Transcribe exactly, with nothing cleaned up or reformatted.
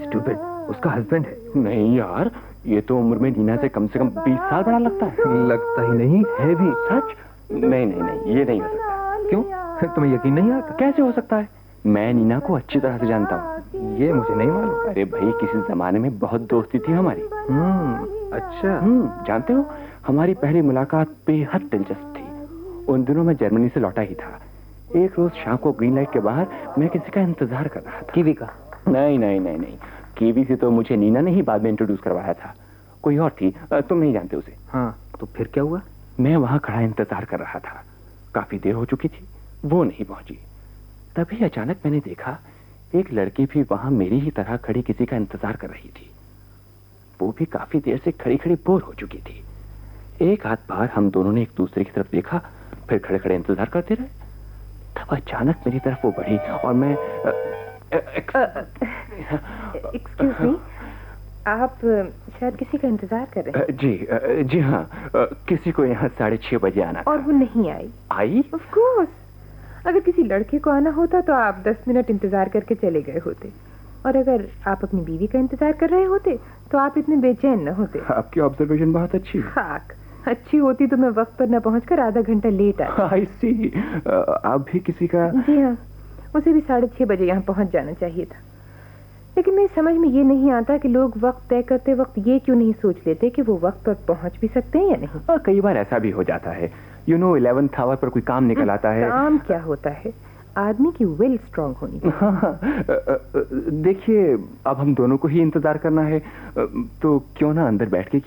Stupid, उसका husband है। नहीं यार, ये तो उम्र में नीना से कम से कम बीस साल बड़ा लगता है। लगता ही नहीं है भी। सच? नहीं नहीं नहीं, ये नहीं हो सकता। क्यों, तुम्हें यकीन नहीं आता? कैसे हो सकता है? मैं नीना को अच्छी तरह से जानता हूँ। ये मुझे नहीं मालूम। अरे भाई, किसी जमाने में बहुत दोस्ती थी हमारी। हम्म अच्छा। हम्म जानते हो, हमारी पहली मुलाकात बेहद दिलचस्प थी। उन दिनों मैं जर्मनी से लौटा ही था। एक रोज शाम को ग्रीन लाइट के बाहर मैं किसी का इंतजार कर रहा था। कीवी का? नहीं नहीं नहीं नहीं, कीवी से तो मुझे नीना ने ही बाद में इंट्रोड्यूस करवाया था। कोई और थी, तुम नहीं जानते उसे। हाँ, तो फिर क्या हुआ? मैं वहां खड़ा इंतजार कर रहा था। काफी देर हो चुकी थी, वो नहीं पहुंची। तभी अचानक मैंने देखा एक लड़की भी वहां मेरी ही तरह खड़ी किसी का इंतजार कर रही थी। वो भी काफी देर से खड़ी खड़ी बोर हो चुकी थी। एक आध बार हम दोनों ने एक दूसरे की तरफ देखा, फिर खड़े खड़े इंतजार करते रहे। तब अचानक मेरी तरफ वो बढ़ी और मैं एक्सक्यूज मी, आप शायद किसी का इंतजार कर रहे हैं? जी जी हाँ, किसी को यहाँ साढ़े छह बजे आना था। और वो नहीं आई? आई? Of course. अगर किसी लड़के को आना होता तो आप दस मिनट इंतजार करके चले गए होते, और अगर आप अपनी बीवी का इंतजार कर रहे होते तो आप इतने बेचैन न होते। आपकी ऑब्जर्वेशन बहुत अच्छी है। खाक, अच्छी होती तो मैं वक्त पर न पहुंचकर आधा घंटा लेट आई। आई सी। आप भी किसी का? जी हाँ, उसे भी साढ़े छह बजे यहाँ पहुंच जाना चाहिए था। लेकिन मेरी समझ में ये नहीं आता कि लोग वक्त तय करते वक्त ये क्यों नहीं सोच लेते कि वो वक्त पर पहुंच भी सकते हैं या नहीं। और कई बार ऐसा भी हो जाता है, यू नो, इलेवेंथ आवर पर कोई काम निकल आता है। काम क्या होता है, आदमी की विल स्ट्रांग होनी चाहिए। देखिए, अब हम दोनों को ही इंतजार करना है, तो क्यों ना अंदर बैठ के